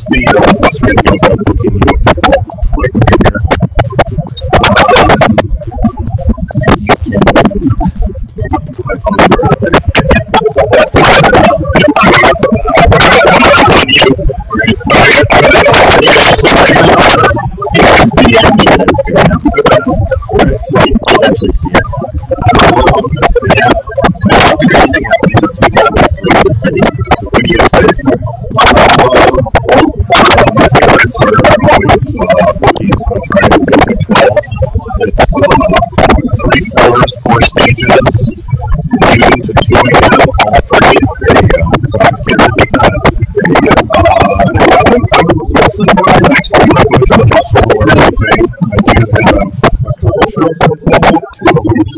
Actually see it. Yeah. Lots of crazy happening this weekend. Obviously, the city. What are you excited for?